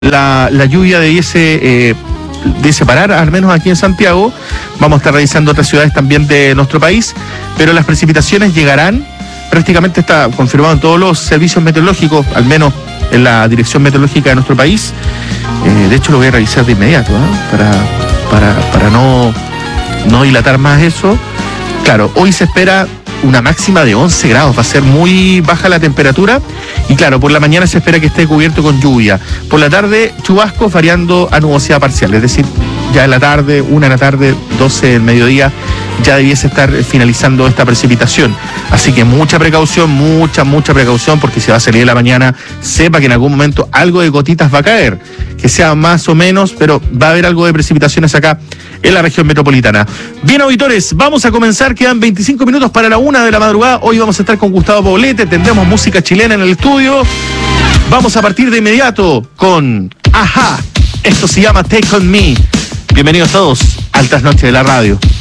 la lluvia debiese parar, al menos aquí en Santiago. Vamos a estar revisando otras ciudades también de nuestro país, pero las precipitaciones llegarán. Prácticamente está confirmado en todos los servicios meteorológicos, al menos en la dirección meteorológica de nuestro país. De hecho, lo voy a revisar de inmediato, para no dilatar más eso. Claro, hoy se espera una máxima de 11 grados, va a ser muy baja la temperatura y claro, por la mañana se espera que esté cubierto con lluvia. Por la tarde, chubascos variando a nubosidad parcial, es decir, ya en la tarde, 1 de la tarde, 12 del mediodía, ya debiese estar finalizando esta precipitación. Así que mucha precaución, mucha precaución, porque si va a salir en la mañana, sepa que en algún momento algo de gotitas va a caer, que sea más o menos, pero va a haber algo de precipitaciones acá en la región metropolitana. Bien, auditores, vamos a comenzar, quedan 25 minutos para la 1 de la madrugada. Hoy vamos a estar con Gustavo Poblete, tendremos música chilena en el estudio. Vamos a partir de inmediato con Ajá. Esto se llama Take On Me. Bienvenidos todos a Altas Noches de la Radio.